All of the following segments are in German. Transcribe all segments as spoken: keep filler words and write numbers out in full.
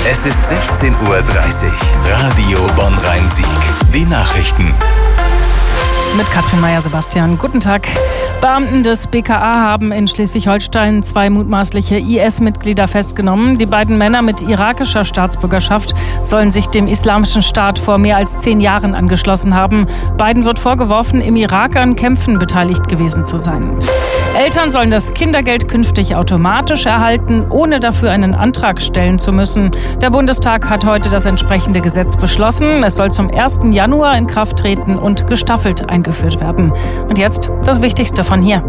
Es ist sechzehn Uhr dreißig. Radio Bonn-Rhein-Sieg. Die Nachrichten. Mit Katrin Meyer-Sebastian. Guten Tag. Beamten des B K A haben in Schleswig-Holstein zwei mutmaßliche I S-Mitglieder festgenommen. Die beiden Männer mit irakischer Staatsbürgerschaft sollen sich dem Islamischen Staat vor mehr als zehn Jahren angeschlossen haben. Beiden wird vorgeworfen, im Irak an Kämpfen beteiligt gewesen zu sein. Eltern sollen das Kindergeld künftig automatisch erhalten, ohne dafür einen Antrag stellen zu müssen. Der Bundestag hat heute das entsprechende Gesetz beschlossen. Es soll zum ersten Januar in Kraft treten und gestaffelt eingeführt werden. Und jetzt das Wichtigste von hier.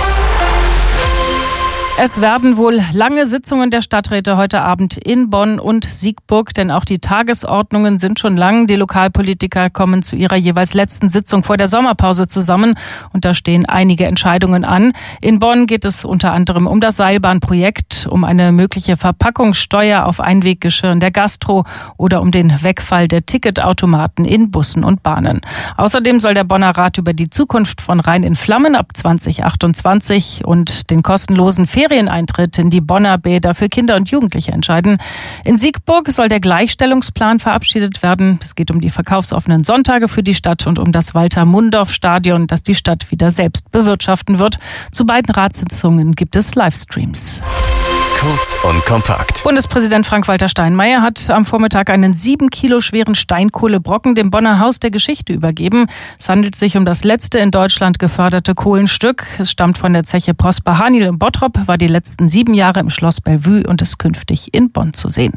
Es werden wohl lange Sitzungen der Stadträte heute Abend in Bonn und Siegburg, denn auch die Tagesordnungen sind schon lang. Die Lokalpolitiker kommen zu ihrer jeweils letzten Sitzung vor der Sommerpause zusammen und da stehen einige Entscheidungen an. In Bonn geht es unter anderem um das Seilbahnprojekt, um eine mögliche Verpackungssteuer auf Einweggeschirr in der Gastro oder um den Wegfall der Ticketautomaten in Bussen und Bahnen. Außerdem soll der Bonner Rat über die Zukunft von Rhein in Flammen ab zwanzig achtundzwanzig und den kostenlosen Ferieneintritt in die Bonner Bäder für Kinder und Jugendliche entscheiden. In Siegburg soll der Gleichstellungsplan verabschiedet werden. Es geht um die verkaufsoffenen Sonntage für die Stadt und um das Walter-Mundorf-Stadion, das die Stadt wieder selbst bewirtschaften wird. Zu beiden Ratssitzungen gibt es Livestreams. Kurz und kompakt. Bundespräsident Frank-Walter Steinmeier hat am Vormittag einen sieben Kilo schweren Steinkohlebrocken dem Bonner Haus der Geschichte übergeben. Es handelt sich um das letzte in Deutschland geförderte Kohlenstück. Es stammt von der Zeche Prosper Haniel in Bottrop, war die letzten sieben Jahre im Schloss Bellevue und ist künftig in Bonn zu sehen.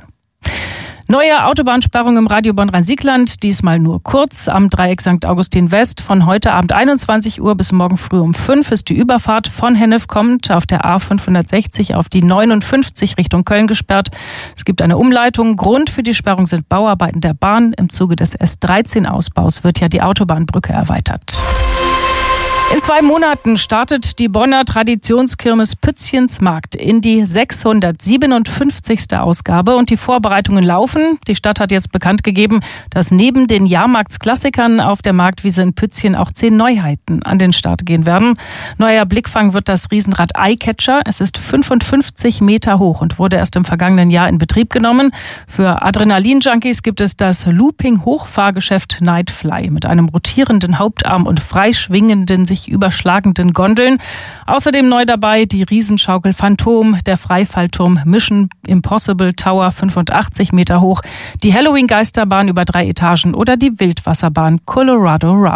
Neue Autobahnsperrung im Radio Bonn-Rhein-Siegland, diesmal nur kurz am Dreieck Sankt Augustin West. Von heute Abend einundzwanzig Uhr bis morgen früh um fünf ist die Überfahrt von Hennef kommend auf der A fünfhundertsechzig auf die neunundfünfzig Richtung Köln gesperrt. Es gibt eine Umleitung. Grund für die Sperrung sind Bauarbeiten der Bahn. Im Zuge des S dreizehn Ausbaus wird ja die Autobahnbrücke erweitert. In zwei Monaten startet die Bonner Traditionskirmes Pützchens Markt in die sechshundertsiebenundfünfzigste Ausgabe und die Vorbereitungen laufen. Die Stadt hat jetzt bekannt gegeben, dass neben den Jahrmarktsklassikern auf der Marktwiese in Pützchen auch zehn Neuheiten an den Start gehen werden. Neuer Blickfang wird das Riesenrad Eyecatcher. Es ist fünfundfünfzig Meter hoch und wurde erst im vergangenen Jahr in Betrieb genommen. Für Adrenalin-Junkies gibt es das Looping-Hochfahrgeschäft Nightfly mit einem rotierenden Hauptarm und freischwingenden, sich überschlagenden Gondeln. Außerdem neu dabei die Riesenschaukel Phantom, der Freifallturm Mission Impossible Tower, fünfundachtzig Meter hoch, die Halloween-Geisterbahn über drei Etagen oder die Wildwasserbahn Colorado Rapids.